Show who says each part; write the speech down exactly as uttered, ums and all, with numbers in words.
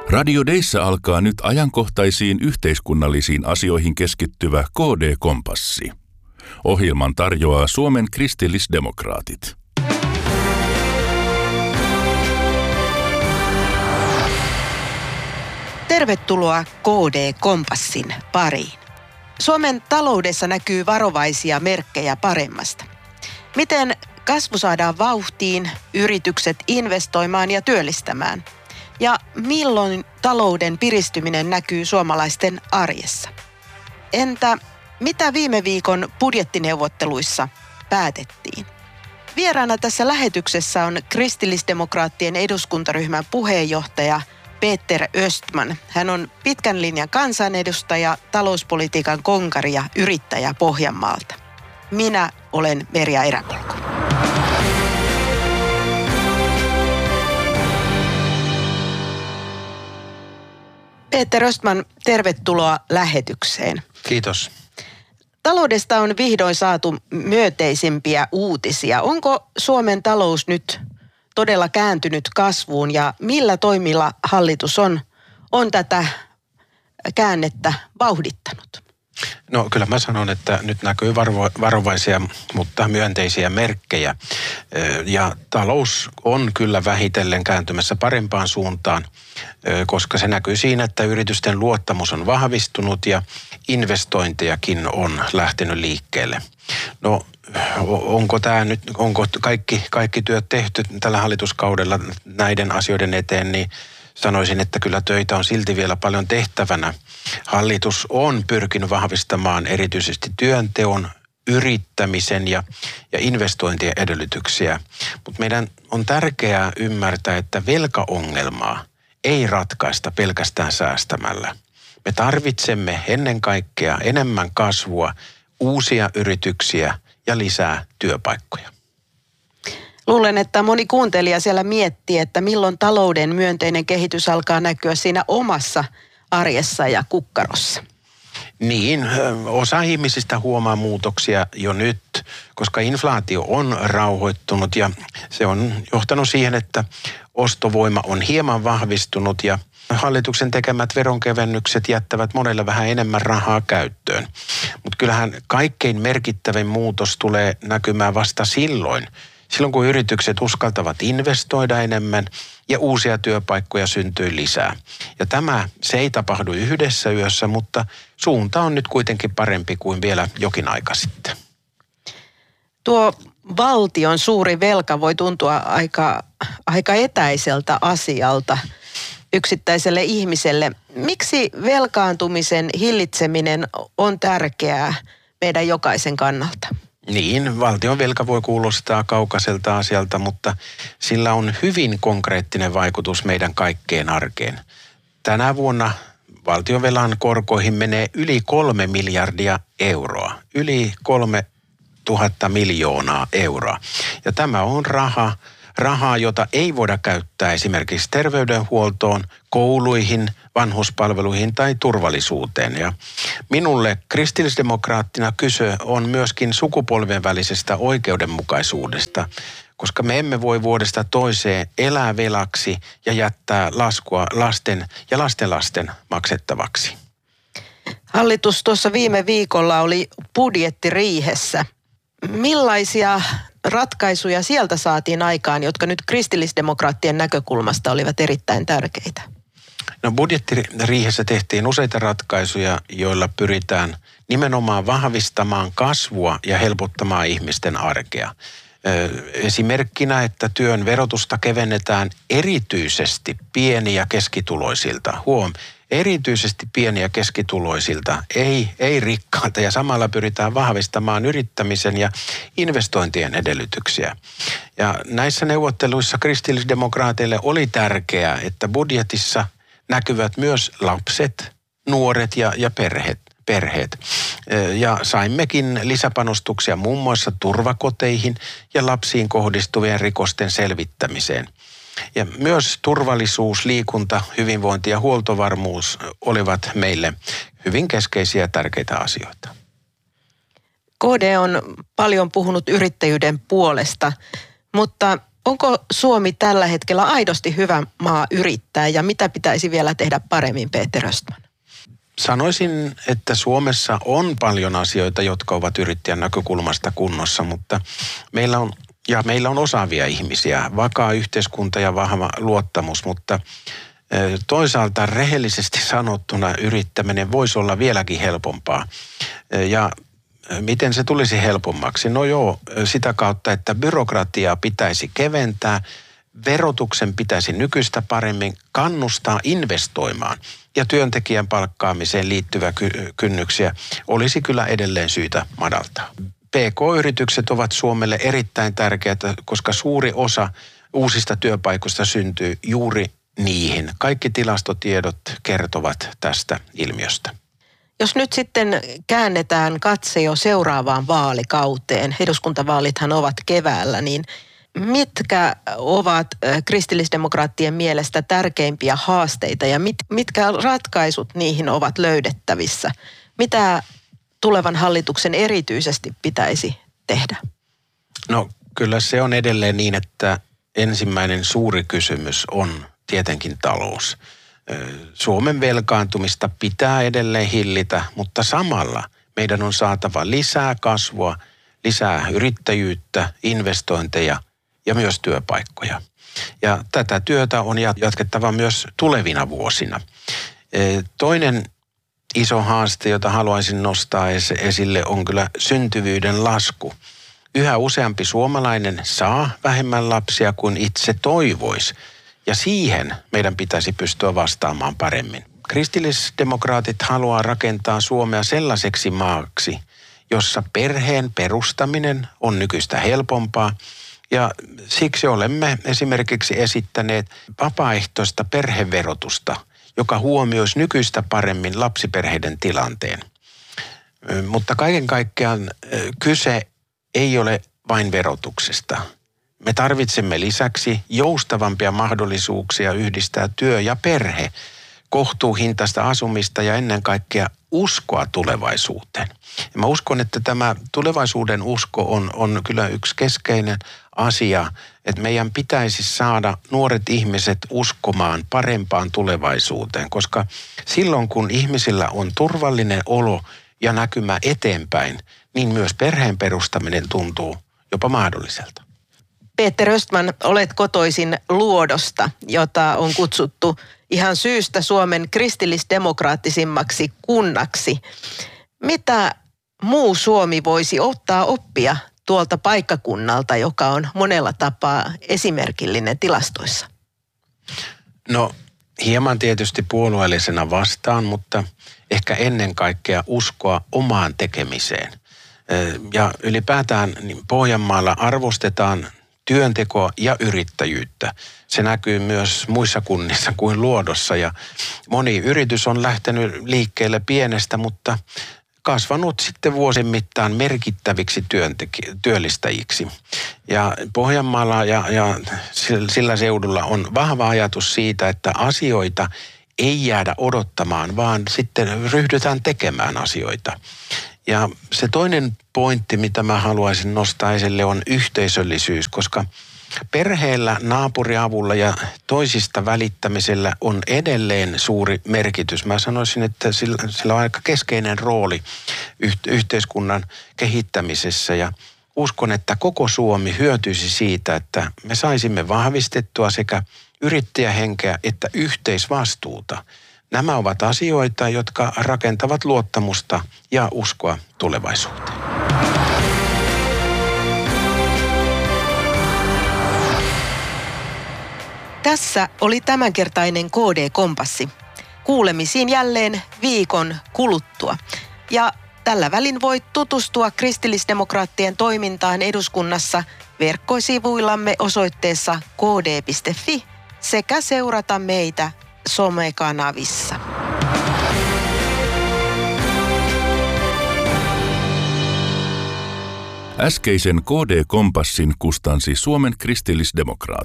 Speaker 1: Radio Deissä alkaa nyt ajankohtaisiin yhteiskunnallisiin asioihin keskittyvä K D-kompassi. Ohjelman tarjoaa Suomen kristillisdemokraatit.
Speaker 2: Tervetuloa K D-kompassin pariin. Suomen taloudessa näkyy varovaisia merkkejä paremmasta. Miten kasvu saadaan vauhtiin, yritykset investoimaan ja työllistämään? Ja milloin talouden piristyminen näkyy suomalaisten arjessa? Entä mitä viime viikon budjettineuvotteluissa päätettiin? Vieraana tässä lähetyksessä on kristillisdemokraattien eduskuntaryhmän puheenjohtaja Peter Östman. Hän on pitkän linjan kansanedustaja, talouspolitiikan konkari ja yrittäjä Pohjanmaalta. Minä olen Merja Eräpolku. Peter Östman, tervetuloa lähetykseen.
Speaker 3: Kiitos.
Speaker 2: Taloudesta on vihdoin saatu myönteisimpiä uutisia. Onko Suomen talous nyt todella kääntynyt kasvuun ja millä toimilla hallitus on, on tätä käännettä vauhdittanut?
Speaker 3: No kyllä mä sanon, että nyt näkyy varo, varovaisia, mutta myönteisiä merkkejä. Ja talous on kyllä vähitellen kääntymässä parempaan suuntaan, koska se näkyy siinä, että yritysten luottamus on vahvistunut ja investointejakin on lähtenyt liikkeelle. No onko tämä nyt, onko kaikki, kaikki työt tehty tällä hallituskaudella näiden asioiden eteen, niin sanoisin, että kyllä töitä on silti vielä paljon tehtävänä. Hallitus on pyrkinyt vahvistamaan erityisesti työnteon, yrittämisen ja, ja investointien edellytyksiä. Mutta meidän on tärkeää ymmärtää, että velkaongelmaa ei ratkaista pelkästään säästämällä. Me tarvitsemme ennen kaikkea enemmän kasvua, uusia yrityksiä ja lisää työpaikkoja.
Speaker 2: Luulen, että moni kuuntelija siellä miettii, että milloin talouden myönteinen kehitys alkaa näkyä siinä omassa arjessa ja kukkarossa.
Speaker 3: Niin, osa ihmisistä huomaa muutoksia jo nyt, koska inflaatio on rauhoittunut ja se on johtanut siihen, että ostovoima on hieman vahvistunut ja hallituksen tekemät veronkevennykset jättävät monelle vähän enemmän rahaa käyttöön. Mutta kyllähän kaikkein merkittävin muutos tulee näkymään vasta silloin, Silloin kun yritykset uskaltavat investoida enemmän ja uusia työpaikkoja syntyy lisää. Ja tämä, se ei tapahdu yhdessä yössä, mutta suunta on nyt kuitenkin parempi kuin vielä jokin aika sitten.
Speaker 2: Tuo valtion suuri velka voi tuntua aika, aika etäiseltä asialta yksittäiselle ihmiselle. Miksi velkaantumisen hillitseminen on tärkeää meidän jokaisen kannalta?
Speaker 3: Niin, valtion velka voi kuulostaa kaukaiselta asialta, mutta sillä on hyvin konkreettinen vaikutus meidän kaikkeen arkeen. Tänä vuonna valtionvelan korkoihin menee yli kolme miljardia euroa, yli kolme tuhatta miljoonaa euroa. Ja tämä on raha, rahaa, jota ei voida käyttää esimerkiksi terveydenhuoltoon, kouluihin, vanhuspalveluihin tai turvallisuuteen. Ja minulle kristillisdemokraattina kyse on myöskin sukupolven välisestä oikeudenmukaisuudesta, koska me emme voi vuodesta toiseen elää velaksi ja jättää laskua lasten ja lastenlasten maksettavaksi.
Speaker 2: Hallitus tuossa viime viikolla oli budjettiriihessä. Millaisia ratkaisuja sieltä saatiin aikaan, jotka nyt kristillisdemokraattien näkökulmasta olivat erittäin tärkeitä?
Speaker 3: No budjettiriihessä tehtiin useita ratkaisuja, joilla pyritään nimenomaan vahvistamaan kasvua ja helpottamaan ihmisten arkea. Esimerkkinä, että työn verotusta kevennetään erityisesti pieni- ja keskituloisilta. Huom, erityisesti pieni- ja keskituloisilta, ei, ei rikkailta, ja samalla pyritään vahvistamaan yrittämisen ja investointien edellytyksiä. Ja näissä neuvotteluissa kristillisdemokraateille oli tärkeää, että budjetissa näkyvät myös lapset, nuoret ja, ja perheet. perheet. Ja saimmekin lisäpanostuksia muun muassa turvakoteihin ja lapsiin kohdistuvien rikosten selvittämiseen. Ja myös turvallisuus, liikunta, hyvinvointi ja huoltovarmuus olivat meille hyvin keskeisiä ja tärkeitä asioita.
Speaker 2: K D on paljon puhunut yrittäjyyden puolesta, mutta Onko Suomi tällä hetkellä aidosti hyvä maa yrittää ja mitä pitäisi vielä tehdä paremmin, Peter Östman?
Speaker 3: Sanoisin, että Suomessa on paljon asioita, jotka ovat yrittäjän näkökulmasta kunnossa, mutta meillä on, ja meillä on osaavia ihmisiä, vakaa yhteiskunta ja vahva luottamus, mutta toisaalta rehellisesti sanottuna yrittäminen voisi olla vieläkin helpompaa. Ja miten se tulisi helpommaksi? No joo, sitä kautta, että byrokratiaa pitäisi keventää, verotuksen pitäisi nykyistä paremmin kannustaa investoimaan ja työntekijän palkkaamiseen liittyviä kynnyksiä olisi kyllä edelleen syytä madaltaa. P K-yritykset ovat Suomelle erittäin tärkeitä, koska suuri osa uusista työpaikoista syntyy juuri niihin. Kaikki tilastotiedot kertovat tästä ilmiöstä.
Speaker 2: Jos nyt sitten käännetään katse jo seuraavaan vaalikauteen, eduskuntavaalithan ovat keväällä, niin mitkä ovat kristillisdemokraattien mielestä tärkeimpiä haasteita ja mit, mitkä ratkaisut niihin ovat löydettävissä? Mitä tulevan hallituksen erityisesti pitäisi tehdä?
Speaker 3: No kyllä se on edelleen niin, että ensimmäinen suuri kysymys on tietenkin talous. Suomen velkaantumista pitää edelleen hillitä, mutta samalla meidän on saatava lisää kasvua, lisää yrittäjyyttä, investointeja ja myös työpaikkoja. Ja tätä työtä on jatkettava myös tulevina vuosina. Toinen iso haaste, jota haluaisin nostaa esille, on kyllä syntyvyyden lasku. Yhä useampi suomalainen saa vähemmän lapsia kuin itse toivoisi. Ja siihen meidän pitäisi pystyä vastaamaan paremmin. Kristillisdemokraatit haluaa rakentaa Suomea sellaiseksi maaksi, jossa perheen perustaminen on nykyistä helpompaa. Ja siksi olemme esimerkiksi esittäneet vapaaehtoista perheverotusta, joka huomioisi nykyistä paremmin lapsiperheiden tilanteen. Mutta kaiken kaikkiaan kyse ei ole vain verotuksesta. Me tarvitsemme lisäksi joustavampia mahdollisuuksia yhdistää työ ja perhe, kohtuuhintaista asumista ja ennen kaikkea uskoa tulevaisuuteen. Ja mä uskon, että tämä tulevaisuuden usko on, on kyllä yksi keskeinen asia, että meidän pitäisi saada nuoret ihmiset uskomaan parempaan tulevaisuuteen, koska silloin kun ihmisillä on turvallinen olo ja näkymä eteenpäin, niin myös perheen perustaminen tuntuu jopa mahdolliselta.
Speaker 2: Peter Östman, olet kotoisin Luodosta, jota on kutsuttu ihan syystä Suomen kristillisdemokraattisimmaksi kunnaksi. Mitä muu Suomi voisi ottaa oppia tuolta paikkakunnalta, joka on monella tapaa esimerkillinen tilastoissa?
Speaker 3: No hieman tietysti puolueellisena vastaan, mutta ehkä ennen kaikkea uskoa omaan tekemiseen. Ja ylipäätään niin Pohjanmaalla arvostetaan työntekoa ja yrittäjyyttä. Se näkyy myös muissa kunnissa kuin Luodossa ja moni yritys on lähtenyt liikkeelle pienestä, mutta kasvanut sitten vuosien mittaan merkittäviksi työntek- työllistäjiksi. Ja Pohjanmaalla ja, ja sillä seudulla on vahva ajatus siitä, että asioita ei jäädä odottamaan, vaan sitten ryhdytään tekemään asioita. Ja se toinen pointti, mitä mä haluaisin nostaa esille, on yhteisöllisyys, koska perheellä, naapuriavulla ja toisista välittämisellä on edelleen suuri merkitys. Mä sanoisin, että sillä, sillä on aika keskeinen rooli yhteiskunnan kehittämisessä ja uskon, että koko Suomi hyötyisi siitä, että me saisimme vahvistettua sekä yrittäjähenkeä että yhteisvastuuta. Nämä ovat asioita, jotka rakentavat luottamusta ja uskoa tulevaisuuteen.
Speaker 2: Tässä oli tämänkertainen K D-kompassi. Kuulemisiin jälleen viikon kuluttua. Ja tällä välin voit tutustua kristillisdemokraattien toimintaan eduskunnassa verkkosivuillamme osoitteessa k d piste f i sekä seurata meitä somekanavissa.
Speaker 1: Äskeisen K D-kompassin kustansi Suomen kristillisdemokraatit.